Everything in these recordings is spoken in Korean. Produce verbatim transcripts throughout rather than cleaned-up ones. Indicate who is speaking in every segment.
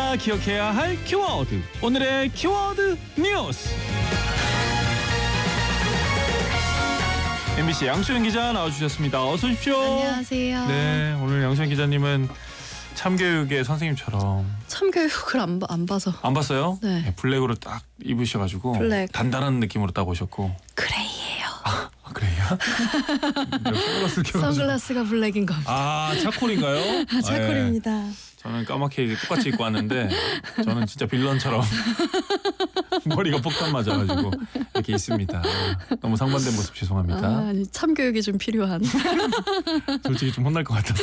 Speaker 1: 누구나 기억해야 할 키워드. 오늘의 키워드 뉴스. 엠비씨 양수영 기자 나와주셨습니다. 어서 오십시오.
Speaker 2: 안녕하세요.
Speaker 1: 네, 오늘 양수영 기자님은 참교육의 선생님처럼
Speaker 2: 참교육을 안, 안 봐서.
Speaker 1: 안 봤어요?
Speaker 2: 네.
Speaker 1: 네, 블랙으로 딱 입으셔가지고
Speaker 2: 블랙.
Speaker 1: 단단한 느낌으로 딱 오셨고.
Speaker 2: 그레이예요.
Speaker 1: 아, 그래요? 선글라스 껴가지고.
Speaker 2: 선글라스가 블랙인 겁니다.
Speaker 1: 아, 차콜인가요?
Speaker 2: 아, 차콜입니다.
Speaker 1: 네. 저는 까맣게 똑같이 입고 왔는데 저는 진짜 빌런처럼 머리가 폭탄 맞아가지고 이렇게 있습니다. 너무 상반된 모습 죄송합니다.
Speaker 2: 아, 아니, 참교육이 좀 필요한.
Speaker 1: 솔직히 좀 혼날 것 같았어.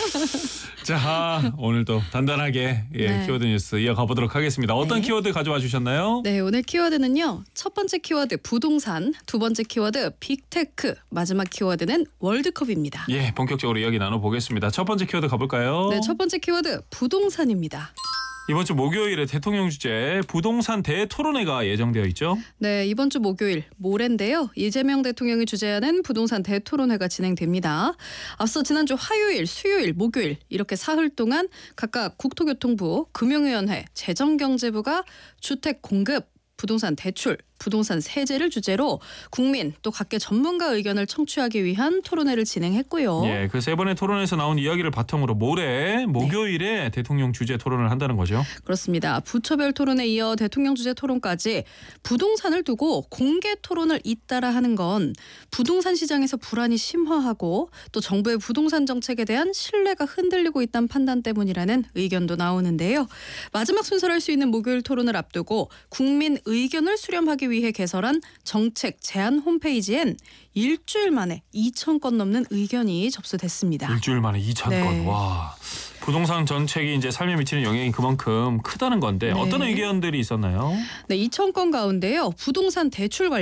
Speaker 1: 자, 오늘도 단단하게 예,
Speaker 2: 네.
Speaker 1: 키워드 뉴스 이어가 보도록 하겠습니다. 어떤
Speaker 2: 네.
Speaker 1: 키워드 가져와 주셨나요?
Speaker 2: 네, 오늘 키워드는요. 첫 번째 키워드 부동산, 두 번째 키워드 빅테크, 마지막 키워드는 월드컵입니다.
Speaker 1: 예, 본격적으로 이야기 나눠보겠습니다. 첫 번째 키워드 가볼까요?
Speaker 2: 네, 첫 번째 키워드 부동산입니다.
Speaker 1: 이번 주 목요일에 대통령 주재 부동산 대토론회가 예정되어 있죠.
Speaker 2: 네, 이번 주 목요일 모레인데요. 이재명 대통령이 주재하는 부동산 대토론회가 진행됩니다. 앞서 지난주 화요일, 수요일, 목요일 이렇게 사흘 동안 각각 국토교통부, 금융위원회, 재정경제부가 주택 공급, 부동산 대출, 부동산 세제를 주제로 국민 또 각계 전문가 의견을 청취하기 위한 토론회를 진행했고요.
Speaker 1: 예, 그 세 번의 토론에서 나온 이야기를 바탕으로 모레 목요일에 네. 대통령 주재 토론을 한다는 거죠.
Speaker 2: 그렇습니다. 부처별 토론에 이어 대통령 주재 토론까지 부동산을 두고 공개 토론을 잇따라 하는 건 부동산 시장에서 불안이 심화하고 또 정부의 부동산 정책에 대한 신뢰가 흔들리고 있다는 판단 때문이라는 의견도 나오는데요. 마지막 순서를 할 수 있는 목요일 토론을 앞두고 국민 의견을 수렴하기 위해 개설한 정책 제안 홈페이지엔 일주일 만에 이천 건 넘는 의견이 접수됐습니다.
Speaker 1: 일주일 만에 이천 건.
Speaker 2: 네.
Speaker 1: 와. 부동산 정책이 이제 삶에 미치는 영향이 그만큼 크다는 건데
Speaker 2: 네.
Speaker 1: 어떤 의견들이 있었나요?
Speaker 2: 네, 이천 건 가운데요. 부동산 대출 관련